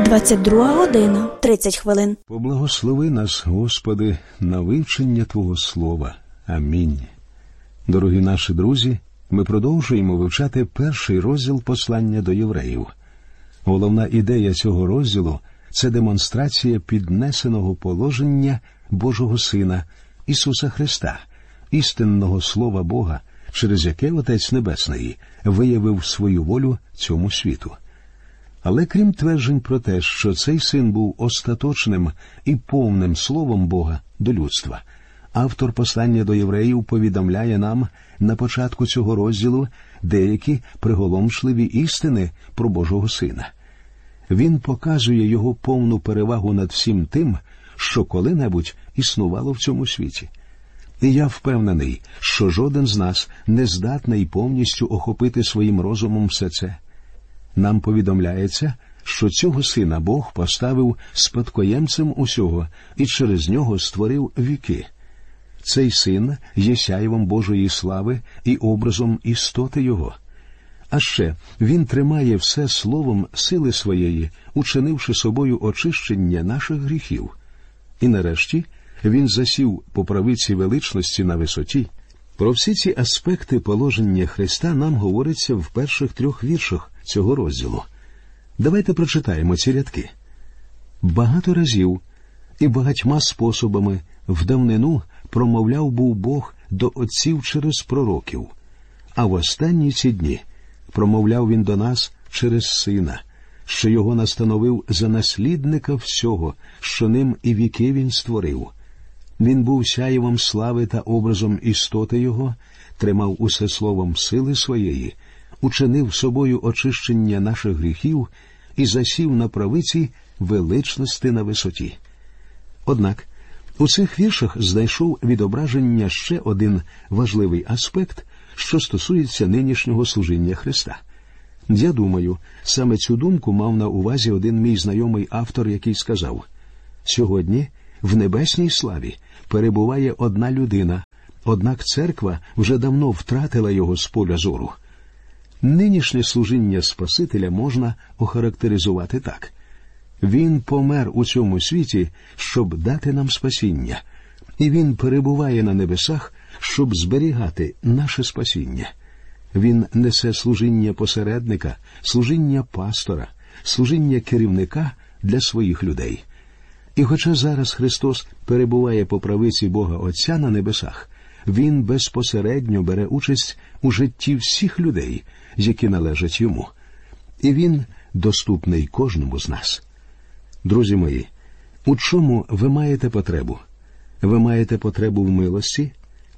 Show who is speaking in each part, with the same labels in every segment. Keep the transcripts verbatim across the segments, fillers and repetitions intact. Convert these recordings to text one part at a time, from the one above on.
Speaker 1: двадцять друга година, тридцять хвилин.
Speaker 2: Поблагослови нас, Господи, на вивчення Твого Слова. Амінь. Дорогі наші друзі, ми продовжуємо вивчати перший розділ послання до євреїв. Головна ідея цього розділу – це демонстрація піднесеного положення Божого Сина, Ісуса Христа, істинного Слова Бога, через яке Отець Небесний виявив свою волю цьому світу. Але крім тверджень про те, що цей син був остаточним і повним Словом Бога до людства, автор послання до євреїв повідомляє нам на початку цього розділу деякі приголомшливі істини про Божого Сина. Він показує його повну перевагу над всім тим, що коли-небудь існувало в цьому світі. І я впевнений, що жоден з нас не здатний повністю охопити своїм розумом все це. Нам повідомляється, що цього сина Бог поставив спадкоємцем усього і через нього створив віки. Цей син є сяйвом Божої слави і образом істоти його. А ще він тримає все словом сили своєї, учинивши собою очищення наших гріхів. І нарешті він засів по правиці величності на висоті. Про всі ці аспекти положення Христа нам говориться в перших трьох віршах цього розділу. Давайте прочитаємо ці рядки. «Багато разів і багатьма способами в давнину промовляв був Бог до отців через пророків, а в останні ці дні промовляв він до нас через Сина, що його настановив за наслідника всього, що ним і віки він створив. Він був сяєвом слави та образом істоти його, тримав усе словом сили своєї, учинив собою очищення наших гріхів і засів на правиці величності на висоті». Однак у цих віршах знайшов відображення ще один важливий аспект, що стосується нинішнього служіння Христа. Я думаю, саме цю думку мав на увазі один мій знайомий автор, який сказав: «Сьогодні в небесній славі перебуває одна людина, однак церква вже давно втратила його з поля зору». Нинішнє служіння Спасителя можна охарактеризувати так. Він помер у цьому світі, щоб дати нам спасіння, і він перебуває на небесах, щоб зберігати наше спасіння. Він несе служіння посередника, служіння пастора, служіння керівника для своїх людей. І хоча зараз Христос перебуває по правиці Бога Отця на небесах, Він безпосередньо бере участь у житті всіх людей, які належать Йому. І Він доступний кожному з нас. Друзі мої, у чому ви маєте потребу? Ви маєте потребу в милості?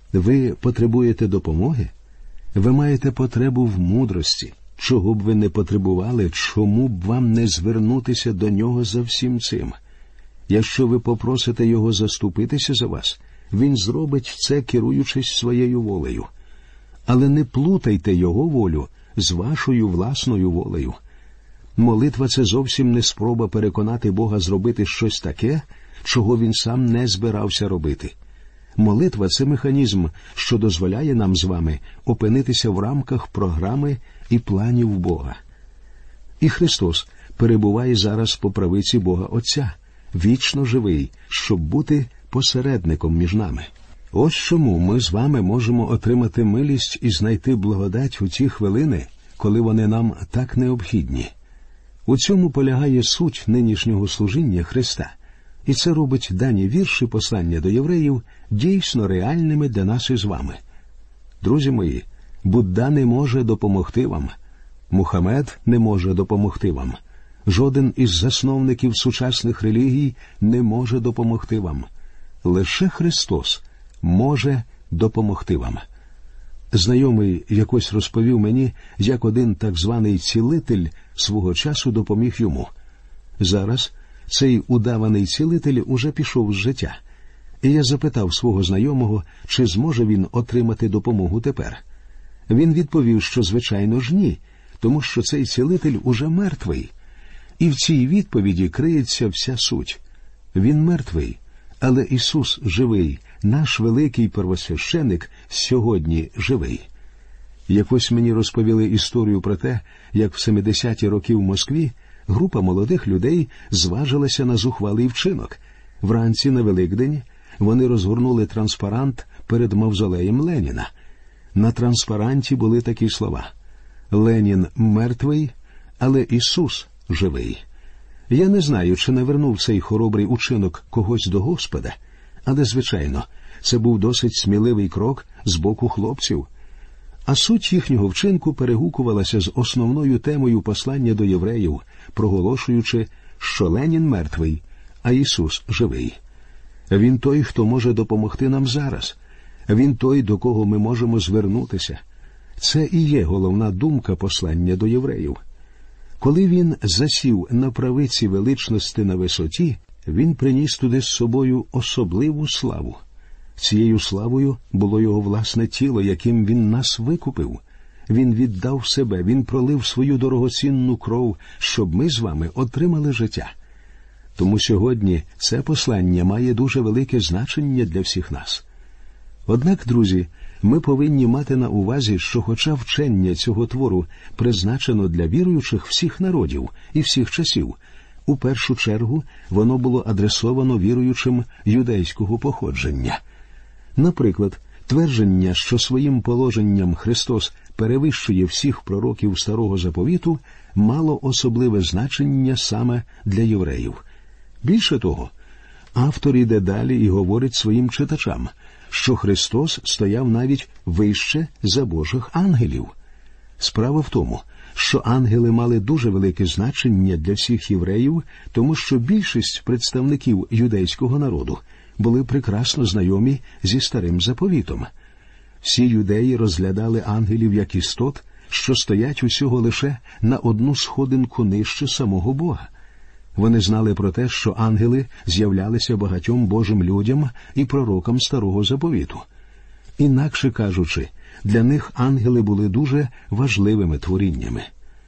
Speaker 2: Ви потребуєте допомоги? Ви маєте потребу в мудрості? Чого б ви не потребували, чому б вам не звернутися до Нього за всім цим? Якщо ви попросите Його заступитися за вас, Він зробить це, керуючись своєю волею. Але не плутайте Його волю з вашою власною волею. Молитва – це зовсім не спроба переконати Бога зробити щось таке, чого Він сам не збирався робити. Молитва – це механізм, що дозволяє нам з вами опинитися в рамках програми і планів Бога. І Христос перебуває зараз по правиці Бога Отця, вічно живий, щоб бути посередником між нами. Ось чому ми з вами можемо отримати милість і знайти благодать у ті хвилини, коли вони нам так необхідні. У цьому полягає суть нинішнього служіння Христа. І це робить дані вірші послання до євреїв дійсно реальними для нас із вами. Друзі мої, Будда не може допомогти вам. Мухаммед не може допомогти вам. Жоден із засновників сучасних релігій не може допомогти вам. Лише Христос може допомогти вам. Знайомий якось розповів мені, як один так званий цілитель свого часу допоміг йому. Зараз цей удаваний цілитель уже пішов з життя. І я запитав свого знайомого, чи зможе він отримати допомогу тепер. Він відповів, що звичайно ж ні, тому що цей цілитель уже мертвий. І в цій відповіді криється вся суть. Він мертвий, але Ісус живий, наш великий первосвященик сьогодні живий. Якось мені розповіли історію про те, як в семидесяті роки в Москві група молодих людей зважилася на зухвалий вчинок. Вранці на Великдень вони розгорнули транспарант перед мавзолеєм Леніна. На транспаранті були такі слова: «Ленін мертвий, але Ісус живий». Я не знаю, чи навернув цей хоробрий учинок когось до Господа, але, звичайно, це був досить сміливий крок з боку хлопців. А суть їхнього вчинку перегукувалася з основною темою послання до євреїв, проголошуючи, що Ленін мертвий, а Ісус живий. Він той, хто може допомогти нам зараз. Він той, до кого ми можемо звернутися. Це і є головна думка послання до євреїв. Коли він засів на правиці величності на висоті, він приніс туди з собою особливу славу. Цією славою було його власне тіло, яким він нас викупив. Він віддав себе, він пролив свою дорогоцінну кров, щоб ми з вами отримали життя. Тому сьогодні це послання має дуже велике значення для всіх нас. Однак, друзі, ми повинні мати на увазі, що хоча вчення цього твору призначено для віруючих всіх народів і всіх часів, у першу чергу воно було адресовано віруючим юдейського походження. Наприклад, твердження, що своїм положенням Христос перевищує всіх пророків Старого Заповіту, мало особливе значення саме для євреїв. Більше того, автор іде далі і говорить своїм читачам, що Христос стояв навіть вище за Божих ангелів. Справа в тому, що ангели мали дуже велике значення для всіх євреїв, тому що більшість представників юдейського народу були прекрасно знайомі зі Старим Заповітом. Всі юдеї розглядали ангелів як істот, що стоять усього лише на одну сходинку нижче самого Бога. Вони знали про те, що ангели з'являлися багатьом Божим людям і пророкам Старого Заповіту. Інакше кажучи, для них ангели були дуже важливими творіннями.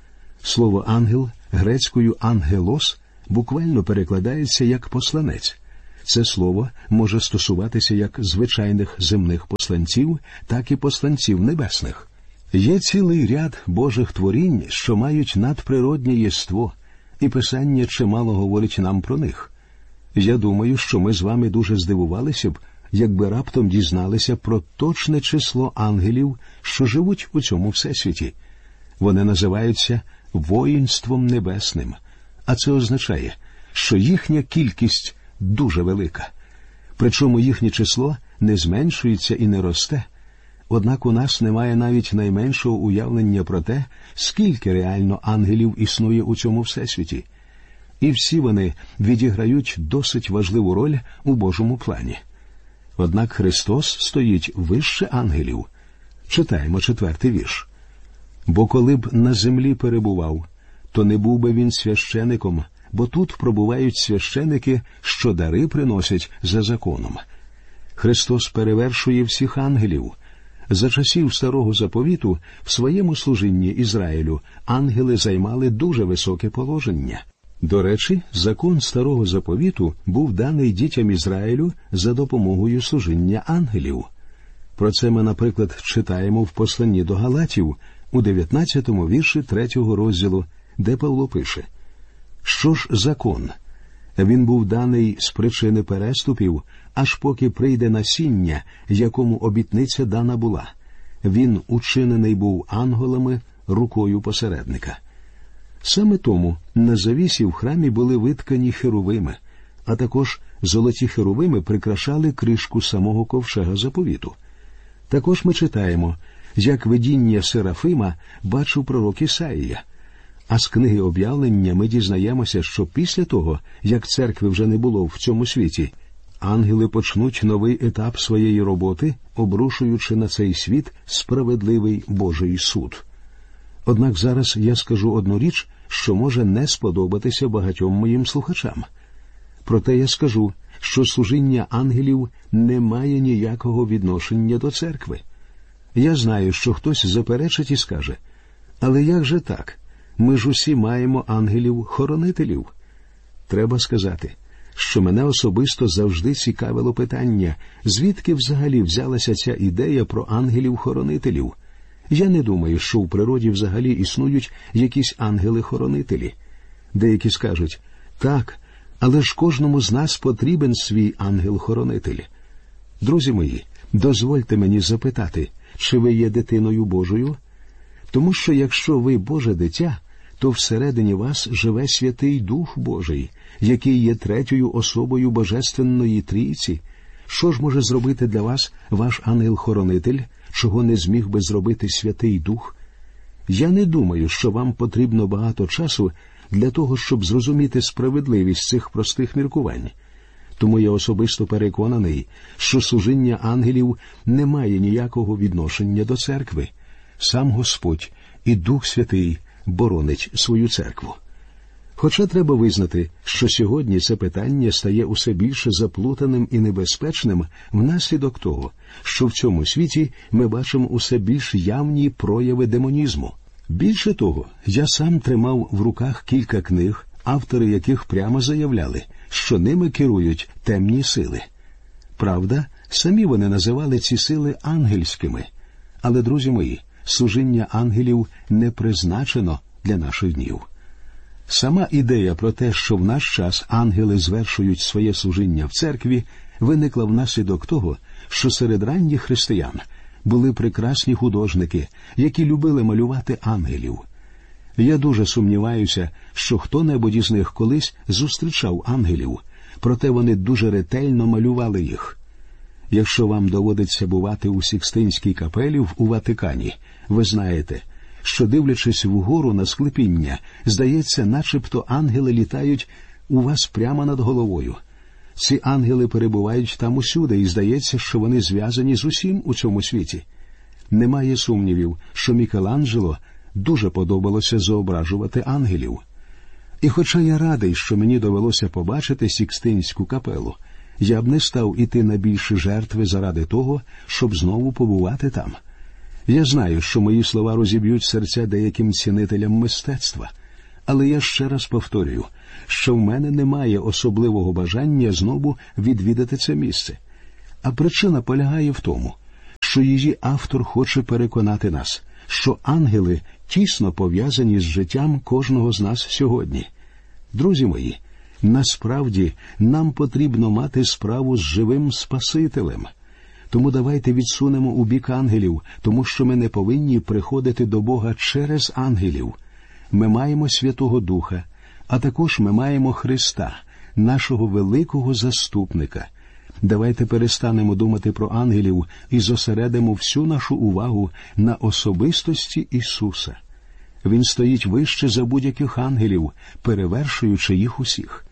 Speaker 2: Слово «ангел» грецькою «ангелос» буквально перекладається як «посланець». Це слово може стосуватися як звичайних земних посланців, так і посланців небесних. Є цілий ряд Божих творінь, що мають надприроднє єство, і Писання чимало говорить нам про них. Я думаю, що ми з вами дуже здивувалися б, якби раптом дізналися про точне число ангелів, що живуть у цьому всесвіті. Вони називаються воїнством небесним, а це означає, що їхня кількість дуже велика. Причому їхнє число не зменшується і не росте. Однак у нас немає навіть найменшого уявлення про те, скільки реально ангелів існує у цьому всесвіті. І всі вони відіграють досить важливу роль у Божому плані. Однак Христос стоїть вище ангелів. Читаємо четвертий вірш. «Бо коли б на землі перебував, то не був би він священиком, бо тут пробувають священики, що дари приносять за законом». Христос перевершує всіх ангелів. За часів Старого Заповіту в своєму служінні Ізраїлю ангели займали дуже високе положення. До речі, закон Старого Заповіту був даний дітям Ізраїлю за допомогою служіння ангелів. Про це ми, наприклад, читаємо в посланні до Галатів у дев'ятнадцятому вірші третього розділу, де Павло пише: «Що ж закон? Він був даний з причини переступів, аж поки прийде насіння, якому обітниця дана була. Він учинений був ангелами рукою посередника». Саме тому на завісі в храмі були виткані херувими, а також золоті херувими прикрашали кришку самого ковчега заповіту. Також ми читаємо, як видіння Серафима бачив пророк Ісаїя. А з книги об'явлення ми дізнаємося, що після того, як церкви вже не було в цьому світі, ангели почнуть новий етап своєї роботи, обрушуючи на цей світ справедливий Божий суд. Однак зараз я скажу одну річ, що може не сподобатися багатьом моїм слухачам. Проте я скажу, що служіння ангелів не має ніякого відношення до церкви. Я знаю, що хтось заперечить і скаже: «Але як же так? Ми ж усі маємо ангелів-хоронителів». Треба сказати, що мене особисто завжди цікавило питання, звідки взагалі взялася ця ідея про ангелів-хоронителів. Я не думаю, що в природі взагалі існують якісь ангели-хоронителі. Деякі скажуть: так, але ж кожному з нас потрібен свій ангел-хоронитель. Друзі мої, дозвольте мені запитати, чи ви є дитиною Божою? Тому що якщо ви Боже дитя, то всередині вас живе Святий Дух Божий, який є третьою особою Божественної Трійці. Що ж може зробити для вас ваш ангел-хоронитель, чого не зміг би зробити Святий Дух? Я не думаю, що вам потрібно багато часу для того, щоб зрозуміти справедливість цих простих міркувань. Тому я особисто переконаний, що служіння ангелів не має ніякого відношення до церкви. Сам Господь і Дух Святий боронить свою церкву. Хоча треба визнати, що сьогодні це питання стає усе більше заплутаним і небезпечним внаслідок того, що в цьому світі ми бачимо усе більш явні прояви демонізму. Більше того, я сам тримав в руках кілька книг, автори яких прямо заявляли, що ними керують темні сили. Правда, самі вони називали ці сили ангельськими. Але, друзі мої, служіння ангелів не призначено для наших днів. Сама ідея про те, що в наш час ангели звершують своє служіння в церкві, виникла внаслідок того, що серед ранніх християн були прекрасні художники, які любили малювати ангелів. Я дуже сумніваюся, що хто-небудь із них колись зустрічав ангелів, проте вони дуже ретельно малювали їх. Якщо вам доводиться бувати у Сікстинській капелі у Ватикані, ви знаєте, що, дивлячись вгору на склепіння, здається, начебто ангели літають у вас прямо над головою. Ці ангели перебувають там усюди, і здається, що вони зв'язані з усім у цьому світі. Немає сумнівів, що Мікеланджело дуже подобалося зображувати ангелів. І хоча я радий, що мені довелося побачити Сікстинську капелу, я б не став іти на більші жертви заради того, щоб знову побувати там. Я знаю, що мої слова розіб'ють серця деяким цінителям мистецтва, але я ще раз повторюю, що в мене немає особливого бажання знову відвідати це місце. А причина полягає в тому, що її автор хоче переконати нас, що ангели тісно пов'язані з життям кожного з нас сьогодні. Друзі мої, насправді нам потрібно мати справу з живим Спасителем. Тому давайте відсунемо у бік ангелів, тому що ми не повинні приходити до Бога через ангелів. Ми маємо Святого Духа, а також ми маємо Христа, нашого великого заступника. Давайте перестанемо думати про ангелів і зосередимо всю нашу увагу на особистості Ісуса. Він стоїть вище за будь-яких ангелів, перевершуючи їх усіх.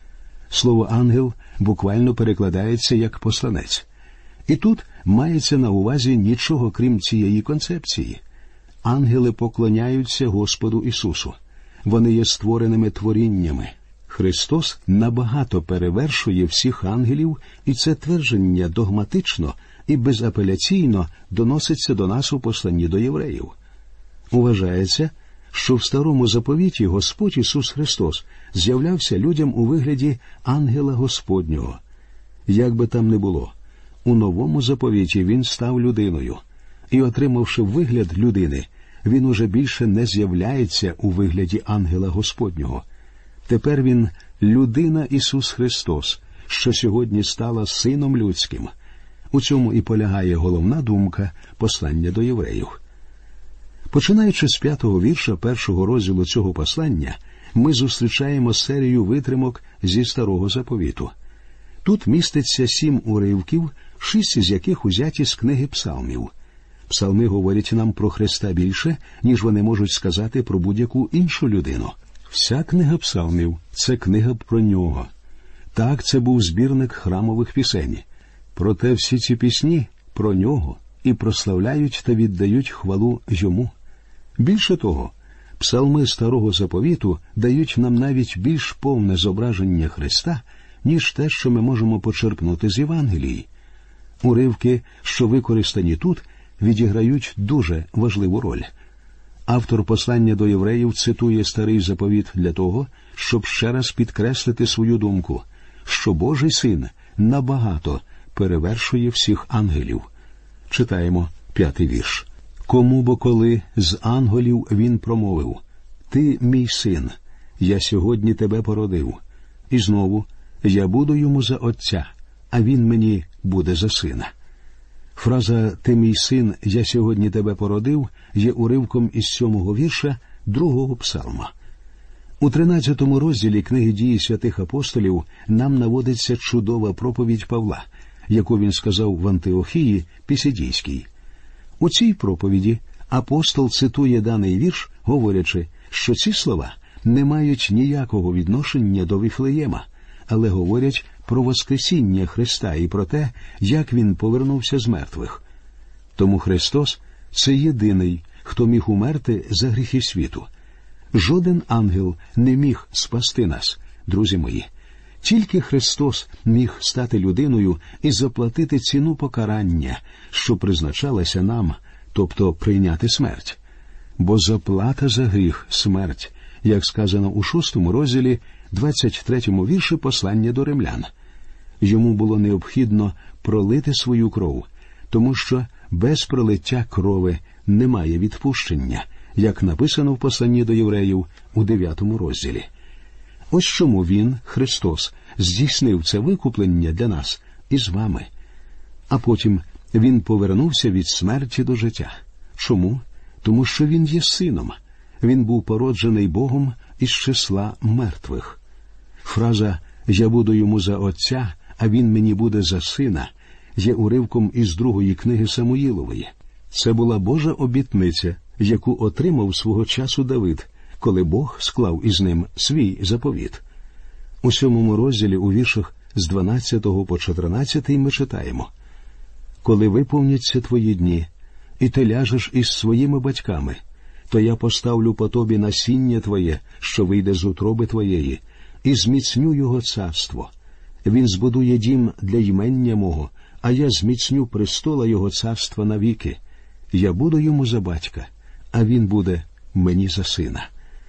Speaker 2: Слово «ангел» буквально перекладається як «посланець». І тут мається на увазі нічого крім цієї концепції. Ангели поклоняються Господу Ісусу. Вони є створеними творіннями. Христос набагато перевершує всіх ангелів, і це твердження догматично і безапеляційно доноситься до нас у посланні до євреїв. Вважається, що в Старому Заповіті Господь Ісус Христос з'являвся людям у вигляді ангела Господнього. Як би там не було, у Новому Заповіті Він став людиною, і, отримавши вигляд людини, Він уже більше не з'являється у вигляді ангела Господнього. Тепер Він – людина Ісус Христос, що сьогодні стала Сином Людським. У цьому і полягає головна думка послання до євреїв. Починаючи з п'ятого вірша першого розділу цього послання, ми зустрічаємо серію витримок зі Старого Заповіту. Тут міститься сім уривків, шість із яких узяті з книги псалмів. Псалми говорять нам про Христа більше, ніж вони можуть сказати про будь-яку іншу людину. Вся книга псалмів – це книга про Нього. Так, це був збірник храмових пісень. Проте всі ці пісні про Нього і прославляють та віддають хвалу Йому. Більше того, псалми Старого Заповіту дають нам навіть більш повне зображення Христа, ніж те, що ми можемо почерпнути з Євангелії. Уривки, що використані тут, відіграють дуже важливу роль. Автор послання до євреїв цитує Старий Заповіт для того, щоб ще раз підкреслити свою думку, що Божий Син набагато перевершує всіх ангелів. Читаємо п'ятий вірш. «Кому бо коли з ангелів він промовив: Ти мій син, я сьогодні тебе породив. І знову, я буду йому за отця, а він мені буде за сина. Фраза «Ти мій син, я сьогодні тебе породив» є уривком із сьомого вірша другого псалма. У тринадцятому розділі книги «Дії святих апостолів» нам наводиться чудова проповідь Павла, яку він сказав в Антиохії Пісидійській. У цій проповіді апостол цитує даний вірш, говорячи, що ці слова не мають ніякого відношення до Віфлеєма, але говорять про воскресіння Христа і про те, як Він повернувся з мертвих. Тому Христос – це єдиний, хто міг умерти за гріхи світу. Жоден ангел не міг спасти нас, друзі мої. Тільки Христос міг стати людиною і заплатити ціну покарання, що призначалася нам, тобто прийняти смерть. Бо заплата за гріх – смерть, як сказано у шостому розділі, двадцять третьому вірші послання до римлян. Йому було необхідно пролити свою кров, тому що без пролиття крови немає відпущення, як написано в посланні до євреїв у дев'ятому розділі. Ось чому Він, Христос, здійснив це викуплення для нас і з вами. А потім Він повернувся від смерті до життя. Чому? Тому що Він є сином. Він був породжений Богом із числа мертвих. Фраза «Я буду йому за отця, а він мені буде за сина» є уривком із другої книги Самуїлової. Це була Божа обітниця, яку отримав свого часу Давид, коли Бог склав із ним свій заповіт. У сьомому розділі у віршах з дванадцятого по чотирнадцятий ми читаємо: «Коли виповняться твої дні, і ти ляжеш із своїми батьками, то я поставлю по тобі насіння твоє, що вийде з утроби твоєї, і зміцню його царство. Він збудує дім для ймення мого, а я зміцню престола його царства навіки. Я буду йому за батька, а він буде мені за сина».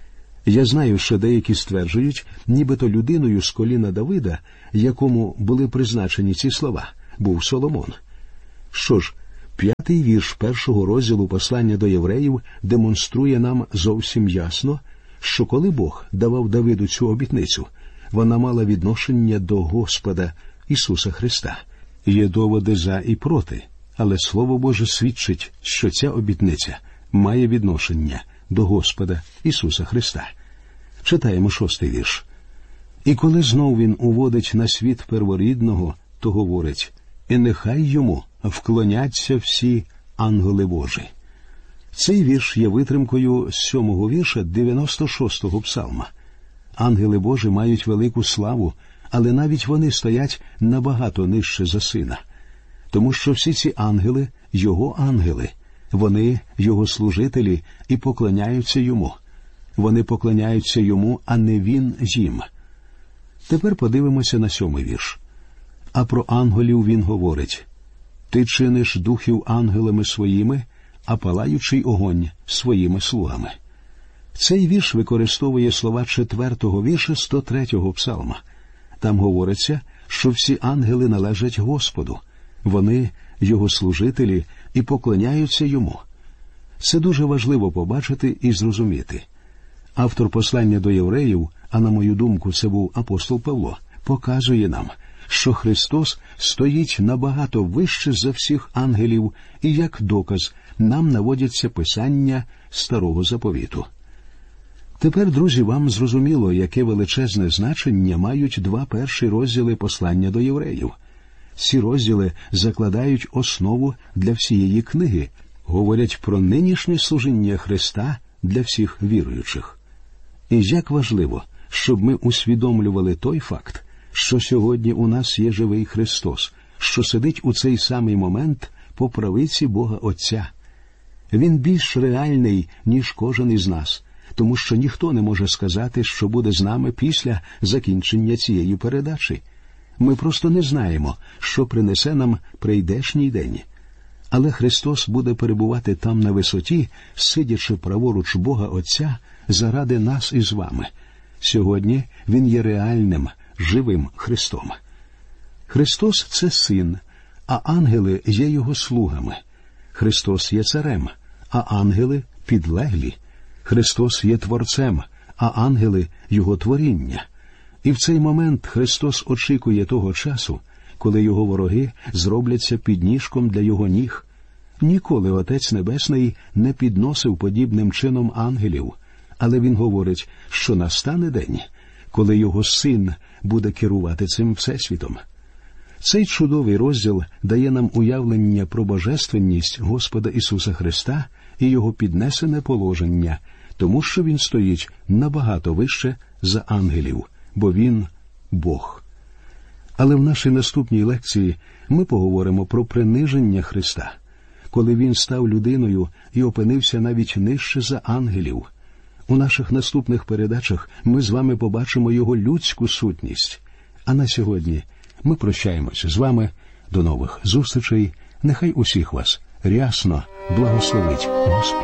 Speaker 2: Я знаю, що деякі стверджують, нібито людиною з коліна Давида, якому були призначені ці слова, був Соломон. Що ж, п'ятий вірш першого розділу послання до євреїв демонструє нам зовсім ясно, що коли Бог давав Давиду цю обітницю, вона мала відношення до Господа Ісуса Христа. Є доводи за і проти, але Слово Боже свідчить, що ця обітниця має відношення до Господа Ісуса Христа. Читаємо шостий вірш. «І коли знов він уводить на світ перворідного, то говорить: і нехай йому вклоняться всі ангели Божі». Цей вірш є витримкою з сьомого вірша дев'яносто шостого псалма. Ангели Божі мають велику славу, але навіть вони стоять набагато нижче за сина. Тому що всі ці ангели – його ангели. Вони – його служителі і поклоняються йому. Вони поклоняються йому, а не він їм. Тепер подивимося на сьомий вірш. «А про ангелів він говорить: ти чиниш духів ангелами своїми, а палаючий огонь своїми слугами». Цей вірш використовує слова четвертого вірша сто третього псалма. Там говориться, що всі ангели належать Господу. Вони – його служителі і поклоняються йому. Це дуже важливо побачити і зрозуміти. Автор послання до євреїв, а на мою думку це був апостол Павло, показує нам, що Христос стоїть набагато вище за всіх ангелів, і як доказ нам наводяться писання Старого Заповіту. Тепер, друзі, вам зрозуміло, яке величезне значення мають два перші розділи послання до євреїв. Ці розділи закладають основу для всієї книги, говорять про нинішнє служіння Христа для всіх віруючих. І як важливо, щоб ми усвідомлювали той факт, що сьогодні у нас є живий Христос, що сидить у цей самий момент по правиці Бога Отця. Він більш реальний, ніж кожен із нас, тому що ніхто не може сказати, що буде з нами після закінчення цієї передачі. Ми просто не знаємо, що принесе нам прийдешній день. Але Христос буде перебувати там на висоті, сидячи праворуч Бога Отця, заради нас із вами. Сьогодні Він є реальним, живим Христом. Христос – це Син, а ангели є Його слугами. Христос є царем, а ангели – підлеглі. Христос є Творцем, а ангели – його творіння. І в цей момент Христос очікує того часу, коли його вороги зробляться підніжком для його ніг. Ніколи Отець Небесний не підносив подібним чином ангелів, але він говорить, що настане день, коли його Син буде керувати цим всесвітом. Цей чудовий розділ дає нам уявлення про божественність Господа Ісуса Христа і його піднесене положення, тому що він стоїть набагато вище за ангелів, бо він – Бог. Але в нашій наступній лекції ми поговоримо про приниження Христа, коли він став людиною і опинився навіть нижче за ангелів. У наших наступних передачах ми з вами побачимо його людську сутність. А на сьогодні ми прощаємося з вами. До нових зустрічей. Нехай усіх вас рясно благословить Господь.